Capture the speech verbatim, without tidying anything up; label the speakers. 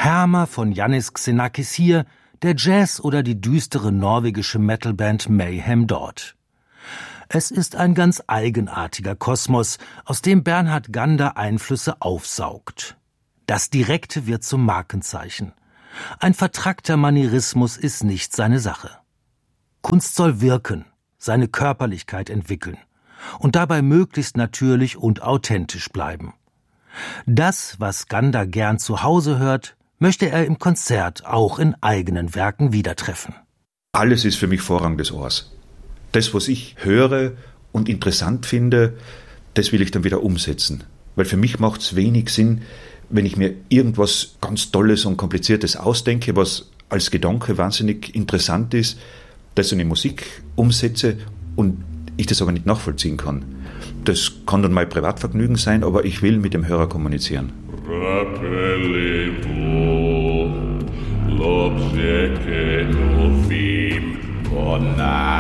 Speaker 1: Herma von Yannis Xenakis hier, der Jazz oder die düstere norwegische Metalband Mayhem dort. Es ist ein ganz eigenartiger Kosmos, aus dem Bernhard Gander Einflüsse aufsaugt. Das Direkte wird zum Markenzeichen. Ein vertrackter Manierismus ist nicht seine Sache. Kunst soll wirken, seine Körperlichkeit entwickeln und dabei möglichst natürlich und authentisch bleiben. Das, was Gander gern zu Hause hört, möchte er im Konzert auch in eigenen Werken wieder treffen.
Speaker 2: Alles ist für mich Vorrang des Ohrs. Das, was ich höre und interessant finde, das will ich dann wieder umsetzen. Weil für mich macht es wenig Sinn, wenn ich mir irgendwas ganz Tolles und Kompliziertes ausdenke, was als Gedanke wahnsinnig interessant ist, das in die Musik umsetze und ich das aber nicht nachvollziehen kann. Das kann dann mein Privatvergnügen sein, aber ich will mit dem Hörer kommunizieren. L'objet que nous vîmes, qu'on a